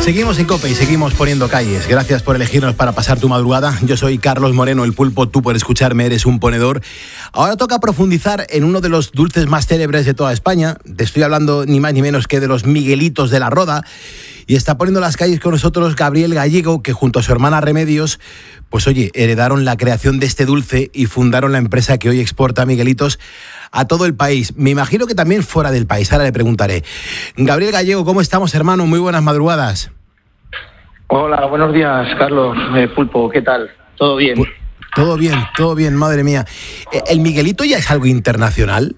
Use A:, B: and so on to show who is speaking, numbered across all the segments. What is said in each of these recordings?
A: Seguimos en COPE y seguimos poniendo calles. Gracias por elegirnos para pasar tu madrugada. Yo soy Carlos Moreno, el Pulpo. Tú por escucharme eres un ponedor. Ahora toca profundizar en uno de los dulces más célebres de toda España. Te estoy hablando ni más ni menos que de los Miguelitos de la Roda. Y está poniendo las calles con nosotros Gabriel Gallego, que junto a su hermana Remedios, pues oye, heredaron la creación de este dulce y fundaron la empresa que hoy exporta Miguelitos a todo el país. Me imagino que también fuera del país. Ahora le preguntaré. Gabriel Gallego, ¿cómo estamos, hermano? Muy buenas madrugadas.
B: Hola, buenos días, Carlos. Pulpo, ¿qué tal? ¿Todo bien?
A: Todo bien, madre mía. ¿El Miguelito ya es algo internacional?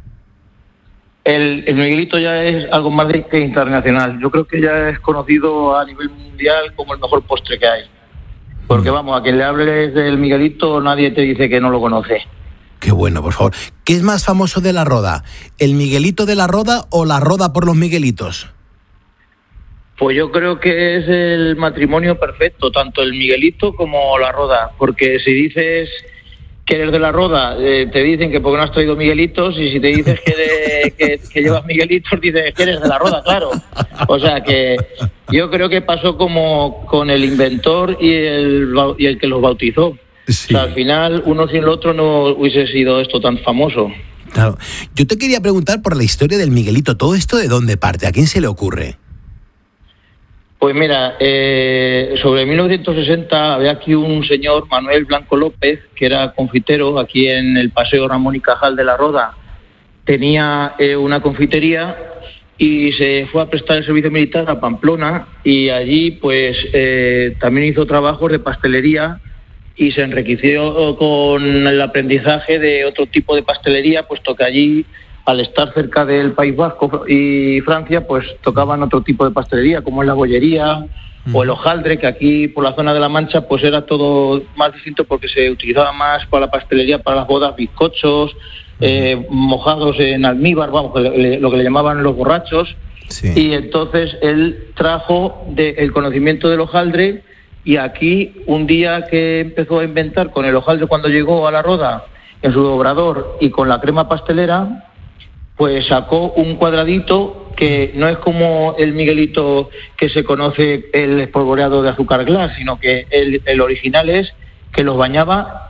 B: El Miguelito ya es algo más que internacional. Yo creo que ya es conocido a nivel mundial como el mejor postre que hay. Porque vamos, a quien le hables del Miguelito, nadie te dice que no lo conoce.
A: Qué bueno, por favor. ¿Qué es más famoso de la Roda? ¿El Miguelito de la Roda o la Roda por los Miguelitos?
B: Pues yo creo que es el matrimonio perfecto, tanto el Miguelito como la Roda. Porque si dices que eres de la Roda, te dicen que porque no has traído Miguelitos, y si te dices que llevas Miguelitos, dices que eres de la Roda, claro. O sea que yo creo que pasó como con el inventor y el que los bautizó.
A: Sí.
B: O sea, al final, uno sin el otro no hubiese sido esto tan famoso.
A: Claro. Yo te quería preguntar por la historia del Miguelito. ¿Todo esto de dónde parte? ¿A quién se le ocurre?
B: Pues mira, sobre 1960 había aquí un señor, Manuel Blanco López, que era confitero aquí en el Paseo Ramón y Cajal de la Roda. Tenía una confitería y se fue a prestar el servicio militar a Pamplona, y allí pues también hizo trabajos de pastelería y se enriqueció con el aprendizaje de otro tipo de pastelería, puesto que allí, al estar cerca del País Vasco y Francia, pues tocaban otro tipo de pastelería, como es la bollería o el hojaldre, que aquí por la zona de La Mancha pues era todo más distinto, porque se utilizaba más para la pastelería, para las bodas, bizcochos, mojados en almíbar, vamos, lo que le llamaban los borrachos.
A: Sí.
B: Y entonces él trajo el conocimiento del hojaldre, y aquí un día que empezó a inventar con el hojaldre, cuando llegó a la Roda en su obrador y con la crema pastelera, pues sacó un cuadradito que no es como el Miguelito que se conoce, el espolvoreado de azúcar glass, sino que el original es que los bañaba